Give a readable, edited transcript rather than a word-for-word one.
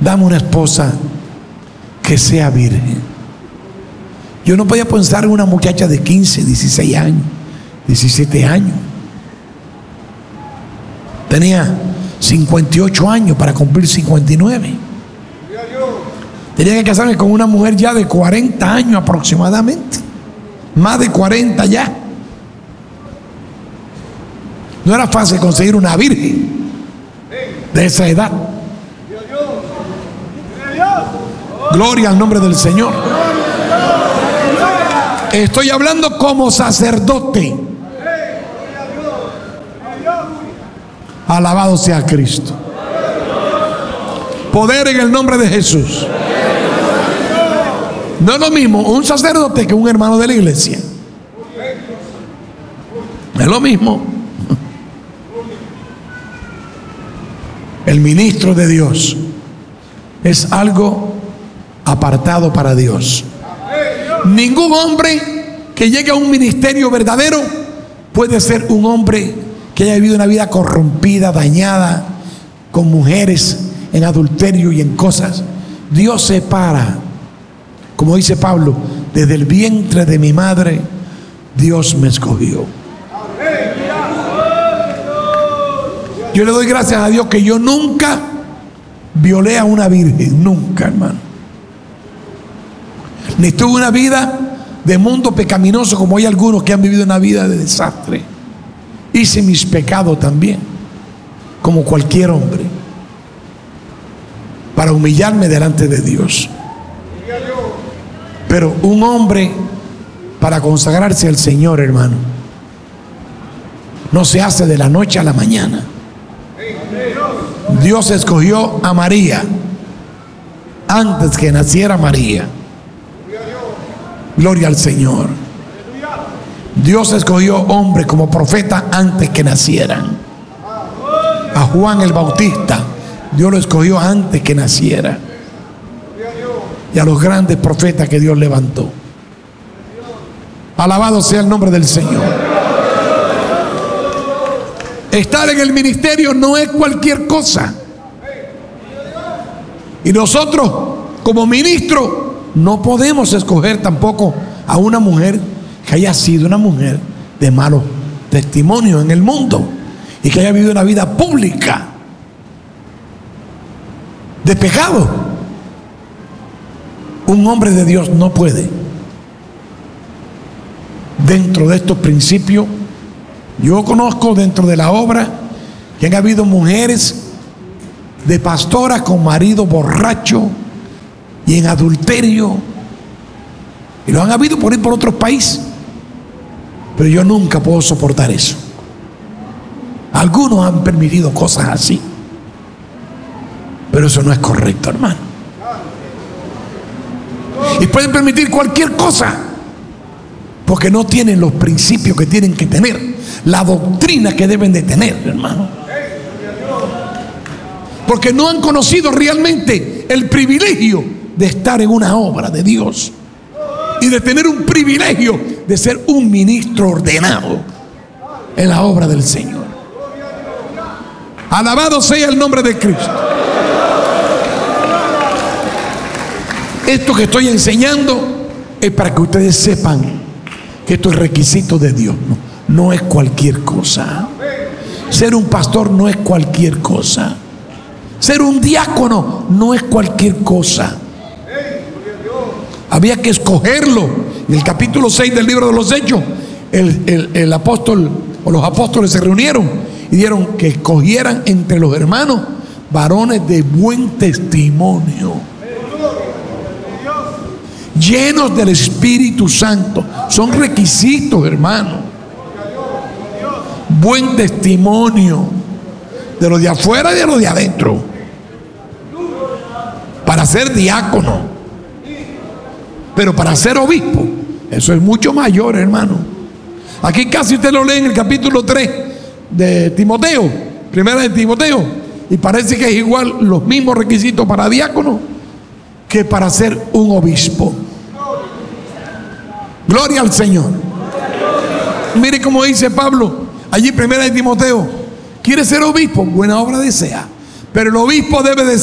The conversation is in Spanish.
dame una esposa que sea virgen. Yo no podía pensar en una muchacha de 15, 16 años, 17 años. Tenía 58 años para cumplir 59. Tenía que casarme con una mujer ya de 40 años aproximadamente. Más de 40 ya. No era fácil conseguir una virgen de esa edad. Gloria al nombre del Señor. Estoy hablando como sacerdote. Alabado sea Cristo. Poder en el nombre de Jesús. No es lo mismo un sacerdote que un hermano de la iglesia. Es lo mismo. El ministro de Dios es algo apartado para Dios. Ningún hombre que llegue a un ministerio verdadero puede ser un hombre que haya vivido una vida corrompida, dañada, con mujeres, en adulterio y en cosas. Dios separa, como dice Pablo, desde el vientre de mi madre Dios me escogió. Yo le doy gracias a Dios que yo nunca violé a una virgen, nunca, hermano. Ni tuve una vida de mundo pecaminoso como hay algunos que han vivido una vida de desastre. Hice mis pecados también, como cualquier hombre, para humillarme delante de Dios. Pero un hombre, para consagrarse al Señor, hermano, no se hace de la noche a la mañana. Dios escogió a María antes que naciera María. Gloria al Señor. Dios escogió hombres como profeta antes que nacieran. A Juan el Bautista Dios lo escogió antes que naciera. Y a los grandes profetas que Dios levantó. Alabado sea el nombre del Señor. Estar en el ministerio no es cualquier cosa. Y nosotros, como ministros, no podemos escoger tampoco a una mujer que haya sido una mujer de malos testimonios en el mundo y que haya vivido una vida pública de pecado. Un hombre de Dios no puede. Dentro de estos principios, yo conozco dentro de la obra que han habido mujeres de pastoras con marido borracho y en adulterio, y lo han habido por ir por otros países, pero yo nunca puedo soportar eso. Algunos han permitido cosas así, pero eso no es correcto, hermano. Y pueden permitir cualquier cosa porque no tienen los principios que tienen que tener, la doctrina que deben de tener, hermano. Porque no han conocido realmente el privilegio de estar en una obra de Dios y de tener un privilegio de ser un ministro ordenado en la obra del Señor. Alabado sea el nombre de Cristo. Esto que estoy enseñando es para que ustedes sepan que esto es requisito de Dios, no es cualquier cosa. Ser un pastor no es cualquier cosa. Ser un diácono no es cualquier cosa. Había que escogerlo. En el capítulo 6 del libro de los Hechos, el apóstol o los apóstoles se reunieron y dieron que escogieran entre los hermanos varones de buen testimonio, llenos del Espíritu Santo. Son requisitos, hermano. Buen testimonio de los de afuera y de los de adentro, para ser diácono. Pero para ser obispo, eso es mucho mayor, hermano. Aquí casi usted lo lee en el capítulo 3 de Timoteo, primera de Timoteo, y parece que es igual los mismos requisitos para diácono que para ser un obispo. Gloria al Señor. Mire cómo dice Pablo allí, primera de Timoteo: ¿quiere ser obispo? Buena obra desea, pero el obispo debe de